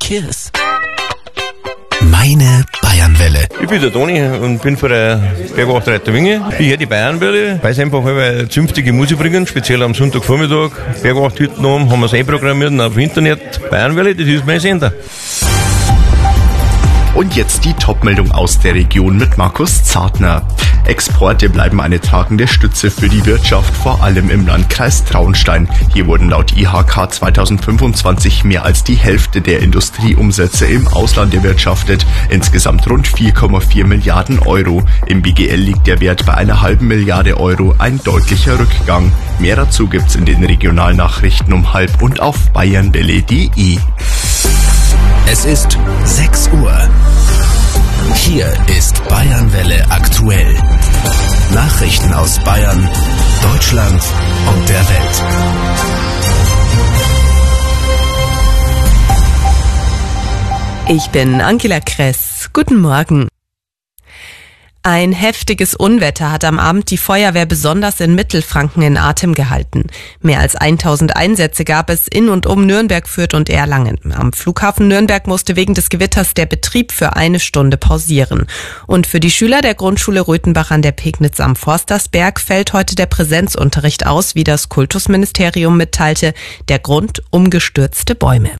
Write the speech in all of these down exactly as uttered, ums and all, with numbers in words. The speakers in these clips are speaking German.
Verkehrs. Meine Bayernwelle. Ich bin der Toni und bin von der Bergwachterreiter Winge. Ich höre die Bayernwelle, weil sie einfach eine zünftige Musik bringen, speziell am Sonntagvormittag. Bergwachthütten haben, haben wir es einprogrammiert und auf Internet. Bayernwelle, das ist mein Sender. Und jetzt die Topmeldung aus der Region mit Markus Zartner. Exporte bleiben eine tragende Stütze für die Wirtschaft, vor allem im Landkreis Traunstein. Hier wurden laut I H K zweitausendfünfundzwanzig mehr als die Hälfte der Industrieumsätze im Ausland erwirtschaftet. Insgesamt rund vier Komma vier Milliarden Euro. Im B G L liegt der Wert bei einer halben Milliarde Euro, ein deutlicher Rückgang. Mehr dazu gibt's in den Regionalnachrichten um halb und auf bayernwelle punkt de. Es ist sechs Uhr. Hier ist Bayernwelle aktuell. Nachrichten aus Bayern, Deutschland und der Welt. Ich bin Angela Kress. Guten Morgen. Ein heftiges Unwetter hat am Abend die Feuerwehr besonders in Mittelfranken in Atem gehalten. Mehr als tausend Einsätze gab es in und um Nürnberg, Fürth und Erlangen. Am Flughafen Nürnberg musste wegen des Gewitters der Betrieb für eine Stunde pausieren. Und für die Schüler der Grundschule Röthenbach an der Pegnitz am Forstersberg fällt heute der Präsenzunterricht aus, wie das Kultusministerium mitteilte. Der Grund: umgestürzte Bäume.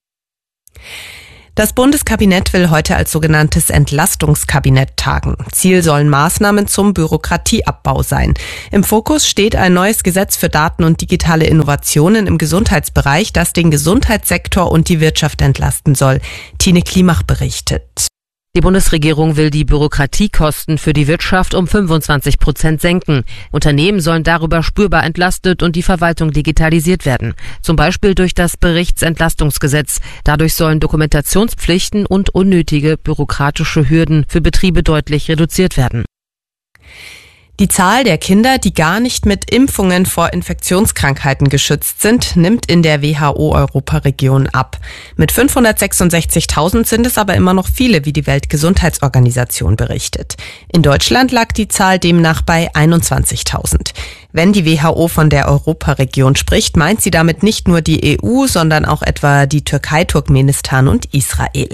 Das Bundeskabinett will heute als sogenanntes Entlastungskabinett tagen. Ziel sollen Maßnahmen zum Bürokratieabbau sein. Im Fokus steht ein neues Gesetz für Daten und digitale Innovationen im Gesundheitsbereich, das den Gesundheitssektor und die Wirtschaft entlasten soll. Tine Klimach berichtet. Die Bundesregierung will die Bürokratiekosten für die Wirtschaft um fünfundzwanzig Prozent senken. Unternehmen sollen darüber spürbar entlastet und die Verwaltung digitalisiert werden. Zum Beispiel durch das Berichtsentlastungsgesetz. Dadurch sollen Dokumentationspflichten und unnötige bürokratische Hürden für Betriebe deutlich reduziert werden. Die Zahl der Kinder, die gar nicht mit Impfungen vor Infektionskrankheiten geschützt sind, nimmt in der W H O-Europaregion ab. Mit fünfhundertsechsundsechzigtausend sind es aber immer noch viele, wie die Weltgesundheitsorganisation berichtet. In Deutschland lag die Zahl demnach bei einundzwanzigtausend. Wenn die W H O von der Europaregion spricht, meint sie damit nicht nur die E U, sondern auch etwa die Türkei, Turkmenistan und Israel.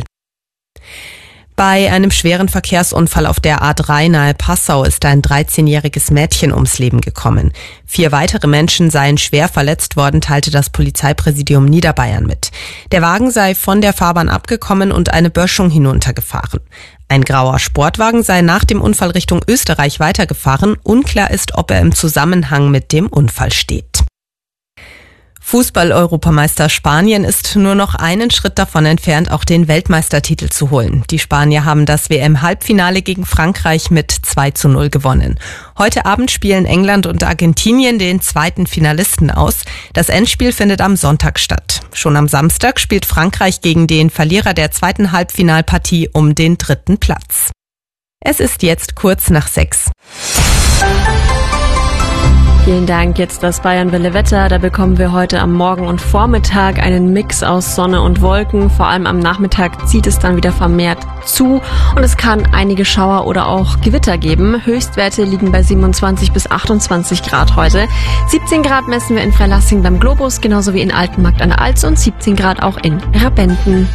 Bei einem schweren Verkehrsunfall auf der A drei nahe Passau ist ein dreizehnjähriges Mädchen ums Leben gekommen. Vier weitere Menschen seien schwer verletzt worden, teilte das Polizeipräsidium Niederbayern mit. Der Wagen sei von der Fahrbahn abgekommen und eine Böschung hinuntergefahren. Ein grauer Sportwagen sei nach dem Unfall Richtung Österreich weitergefahren. Unklar ist, ob er im Zusammenhang mit dem Unfall steht. Fußball-Europameister Spanien ist nur noch einen Schritt davon entfernt, auch den Weltmeistertitel zu holen. Die Spanier haben das W M-Halbfinale gegen Frankreich mit zwei zu null gewonnen. Heute Abend spielen England und Argentinien den zweiten Finalisten aus. Das Endspiel findet am Sonntag statt. Schon am Samstag spielt Frankreich gegen den Verlierer der zweiten Halbfinalpartie um den dritten Platz. Es ist jetzt kurz nach sechs. Vielen Dank. Jetzt das Bayernwelle Wetter. Da bekommen wir heute am Morgen und Vormittag einen Mix aus Sonne und Wolken. Vor allem am Nachmittag zieht es dann wieder vermehrt zu und es kann einige Schauer oder auch Gewitter geben. Höchstwerte liegen bei siebenundzwanzig bis achtundzwanzig Grad heute. siebzehn Grad messen wir in Freilassing beim Globus, genauso wie in Altenmarkt an der Alz und siebzehn Grad auch in Rabenden.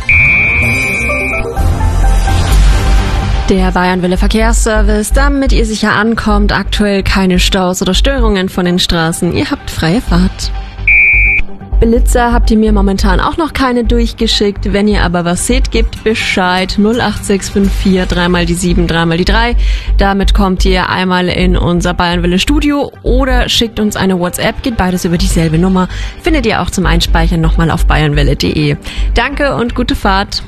Der Bayernwelle Verkehrsservice, damit ihr sicher ankommt, aktuell keine Staus oder Störungen von den Straßen. Ihr habt freie Fahrt. Blitzer habt ihr mir momentan auch noch keine durchgeschickt. Wenn ihr aber was seht, gebt Bescheid. null acht sechs fünf vier, dreimal die sieben, dreimal die drei. Damit kommt ihr einmal in unser Bayernwelle Studio oder schickt uns eine WhatsApp. Geht beides über dieselbe Nummer. Findet ihr auch zum Einspeichern nochmal auf bayernwelle punkt de. Danke und gute Fahrt.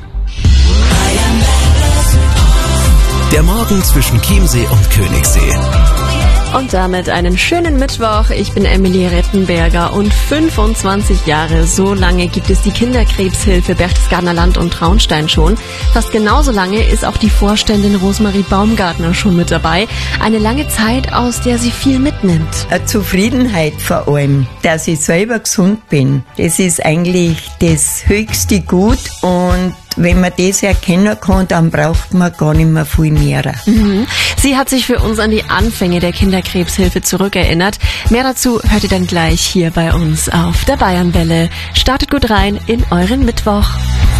Der Morgen zwischen Chiemsee und Königssee. Und damit einen schönen Mittwoch. Ich bin Emilie Rettenberger und fünfundzwanzig Jahre, so lange gibt es die Kinderkrebshilfe Berchtesgadener Land und Traunstein schon. Fast genauso lange ist auch die Vorständin Rosemarie Baumgartner schon mit dabei. Eine lange Zeit, aus der sie viel mitnimmt. Eine Zufriedenheit vor allem, dass ich selber gesund bin. Das ist eigentlich das höchste Gut und wenn man das erkennen kann, dann braucht man gar nicht mehr viel mehr. Mhm. Sie hat sich für uns an die Anfänge der Kinderkrebshilfe zurückerinnert. Mehr dazu hört ihr dann gleich hier bei uns auf der Bayernwelle. Startet gut rein in euren Mittwoch.